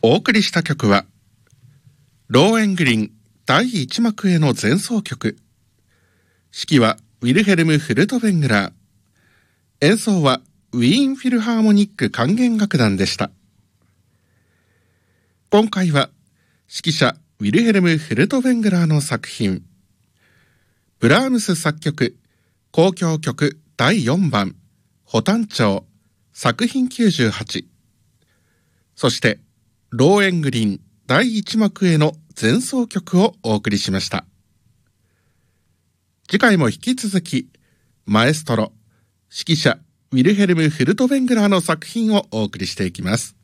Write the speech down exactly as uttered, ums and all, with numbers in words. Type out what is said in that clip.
お送りした曲はローエングリンだいいち幕への前奏曲。指揮はウィルヘルム・フルトヴェングラー。演奏はウィーンフィルハーモニック管弦楽団でした。今回は指揮者ウィルヘルム・フルトヴェングラーの作品、ブラームス作曲交響曲だいよんばんホタン調作品きゅうじゅうはち、そしてローエングリンだいいち幕への前奏曲をお送りしました。次回も引き続きマエストロ指揮者ウィルヘルム・フルトヴェングラーの作品をお送りしていきます。